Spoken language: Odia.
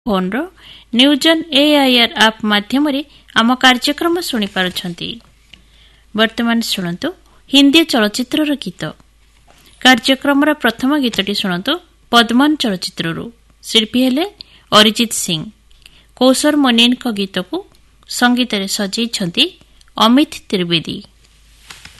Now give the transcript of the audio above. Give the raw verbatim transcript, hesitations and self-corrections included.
ଫୋନ୍ର ନ୍ୟୁଜ୍ ଅନ୍ ଏଆଇଆର୍ ଆପ୍ ମାଧ୍ୟମରେ ଆମ କାର୍ଯ୍ୟକ୍ରମ ଶୁଣିପାରୁଛନ୍ତି। ବର୍ତ୍ତମାନ ଶୁଣନ୍ତୁ ହିନ୍ଦୀ ଚଳଚ୍ଚିତ୍ରର ଗୀତ। କାର୍ଯ୍ୟକ୍ରମର ପ୍ରଥମ ଗୀତଟି ଶୁଣନ୍ତୁ ପଦ୍ମନ୍ ଚଳଚ୍ଚିତ୍ରରୁ। ଶିଳ୍ପୀ ହେଲେ ଅରିଜିତ ସିଂ। କୌଶର ମନିନ୍ଙ୍କ ଗୀତକୁ ସଙ୍ଗୀତରେ ସଜେଇଛନ୍ତି ଅମିତ ତ୍ରିବେଦୀ।